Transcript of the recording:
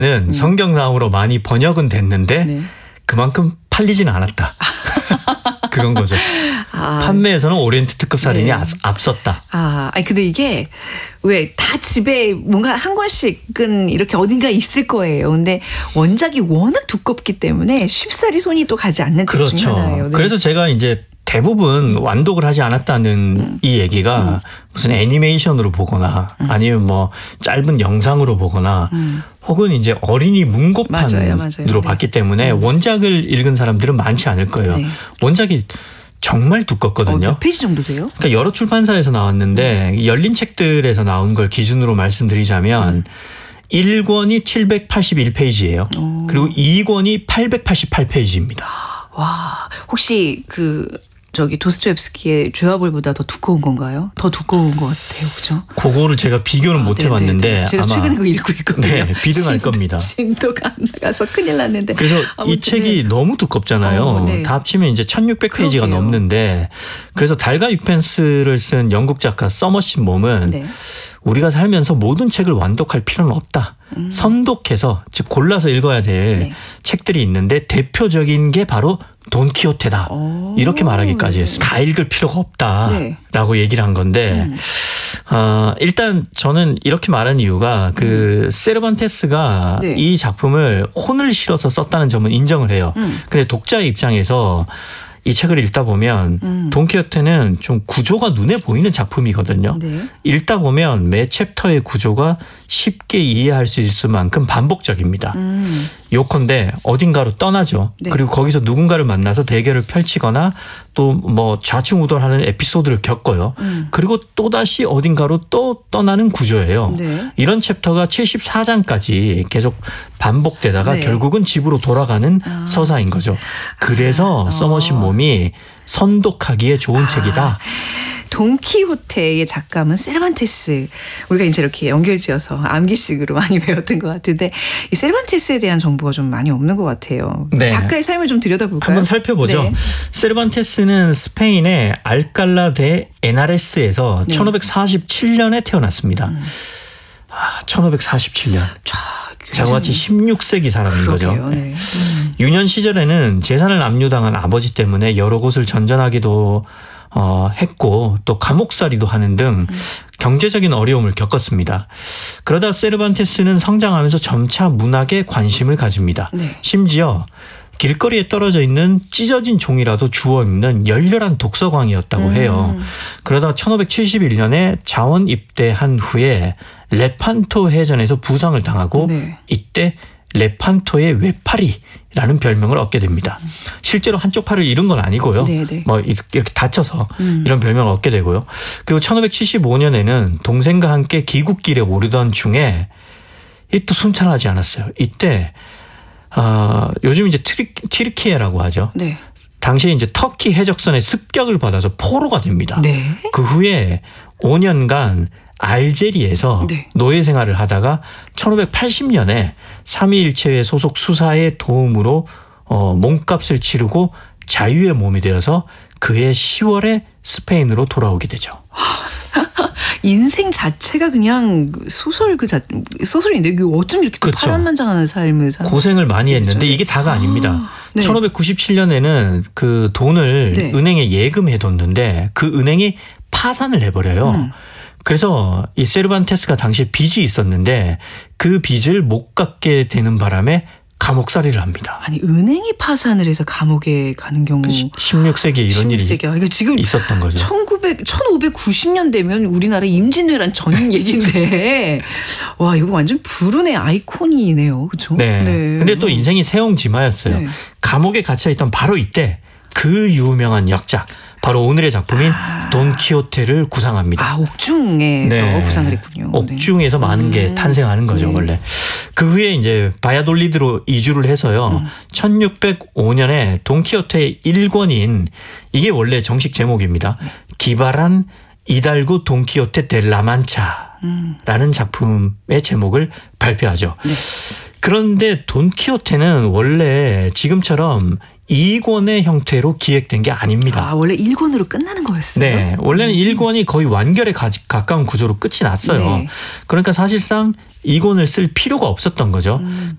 성경상으로 많이 번역은 됐는데 네. 그만큼 팔리지는 않았다. 그런 거죠. 판매에서는 오리엔트 특급 살인이 네. 앞섰다. 아니 근데 이게 왜 다 집에 뭔가 한 권씩은 이렇게 어딘가 있을 거예요. 근데 원작이 워낙 두껍기 때문에 쉽사리 손이 또 가지 않는 책 그렇죠. 중에 하나예요. 네. 그래서 제가 이제 대부분 완독을 하지 않았다는 이 얘기가 무슨 애니메이션으로 보거나 아니면 뭐 짧은 영상으로 보거나 혹은 이제 어린이 문고판으로 맞아요. 봤기 때문에 원작을 읽은 사람들은 많지 않을 거예요. 네. 원작이 정말 두껍거든요. 몇 페이지 정도 돼요? 그러니까 여러 출판사에서 나왔는데 열린 책들에서 나온 걸 기준으로 말씀드리자면 1권이 781페이지예요. 그리고 2권이 888페이지입니다. 와, 혹시 도스토옙스키의 죄와벌보다 더 두꺼운 건가요? 더 두꺼운 것 같아요, 그죠? 그거를 제가 비교는 못 해봤는데 제가 아마 최근에 그거 읽고 있거든요. 네, 비등할 겁니다. 진도가 안 나가서 큰일 났는데. 그래서 아무튼 이 책이 너무 두껍잖아요. 네. 다 합치면 이제 1600페이지가 그러게요. 넘는데 그래서 달과 육펜스를 쓴 영국 작가 서머신 몸은 네. 우리가 살면서 모든 책을 완독할 필요는 없다. 선독해서 즉 골라서 읽어야 될 네. 책들이 있는데 대표적인 게 바로 돈키호테다. 이렇게 말하기까지 했습니다. 다 읽을 필요가 없다라고 얘기를 한 건데 일단 저는 이렇게 말한 이유가 세르반테스가 네. 이 작품을 혼을 실어서 썼다는 점은 인정을 해요. 근데 독자의 입장에서 이 책을 읽다 보면 돈키호테는 좀 구조가 눈에 보이는 작품이거든요. 네. 읽다 보면 매 챕터의 구조가 쉽게 이해할 수 있을 만큼 반복적입니다. 요컨대 어딘가로 떠나죠. 네. 그리고 거기서 누군가를 만나서 대결을 펼치거나 또 뭐 좌충우돌하는 에피소드를 겪어요. 그리고 또다시 어딘가로 또 떠나는 구조예요. 네. 이런 챕터가 74장까지 계속 반복되다가 네. 결국은 집으로 돌아가는 서사인 거죠. 그래서 서머신 몸이 선독하기에 좋은 책이다. 돈키호테의 작가는 세르반테스. 우리가 이제 이렇게 연결지어서 암기식으로 많이 배웠던 것 같은데 이 세르반테스에 대한 정보가 좀 많이 없는 것 같아요. 네. 작가의 삶을 좀 들여다볼까요? 한번 살펴보죠. 네. 세르반테스는 스페인의 알칼라 데 에나레스에서 1547년에 태어났습니다. 1547년. 자그마치 16세기 사람인 거죠. 네. 유년 시절에는 재산을 압류당한 아버지 때문에 여러 곳을 전전하기도 했고 또 감옥살이도 하는 등 경제적인 어려움을 겪었습니다. 그러다 세르반테스는 성장하면서 점차 문학에 관심을 가집니다. 네. 심지어 길거리에 떨어져 있는 찢어진 종이라도 주워 읽는 열렬한 독서광이었다고 해요. 그러다 1571년에 자원 입대한 후에 레판토 해전에서 부상을 당하고 네. 이때 레판토의 외팔이라는 별명을 얻게 됩니다. 실제로 한쪽 팔을 잃은 건 아니고요. 네네. 뭐 이렇게 다쳐서 이런 별명을 얻게 되고요. 그리고 1575년에는 동생과 함께 귀국길에 오르던 중에 이 또 순탄하지 않았어요. 이때 요즘 이제 튀르키예라고 하죠. 네. 당시에 이제 터키 해적선의 습격을 받아서 포로가 됩니다. 네. 그 후에 5년간 알제리에서 네. 노예 생활을 하다가 1580년에 삼위일체회 소속 수사의 도움으로 몸값을 치르고 자유의 몸이 되어서 그해 10월에 스페인으로 돌아오게 되죠. 인생 자체가 그냥 소설인데 이게 어쩜 이렇게 또 그렇죠. 파란만장한 삶을 사는 고생을 많이 했는데 그렇죠. 이게 다가 아닙니다. 네. 1597년에는 그 돈을 네. 은행에 예금해뒀는데 그 은행이 파산을 해버려요. 그래서 이 세르반테스가 당시에 빚이 있었는데 그 빚을 못 갚게 되는 바람에 감옥살이를 합니다. 아니 은행이 파산을 해서 감옥에 가는 경우 16세기에 이런 16세기야. 일이 이거 지금 있었던 거죠. 1590년 되면 우리나라 임진왜란 전 얘기인데 와 이거 완전 불운의 아이콘이네요. 그렇죠? 네. 근데 또 인생이 새옹지마였어요. 네. 감옥에 갇혀있던 바로 이때 그 유명한 역작 바로 오늘의 작품인 돈키호테를 구상합니다. 옥중에서 구상을 했군요. 옥중에서 많은 게 탄생하는 거죠, 네. 원래. 그 후에 이제 바야돌리드로 이주를 해서요. 1605년에 돈키호테의 1권인 이게 원래 정식 제목입니다. 기발한 이달고 돈키호테 델 라만차라는 작품의 제목을 발표하죠. 네. 그런데 돈키호테는 원래 지금처럼 2권의 형태로 기획된 게 아닙니다. 원래 1권으로 끝나는 거였어요? 네. 원래는 1권이 거의 완결에 가까운 구조로 끝이 났어요. 네. 그러니까 사실상 2권을 쓸 필요가 없었던 거죠.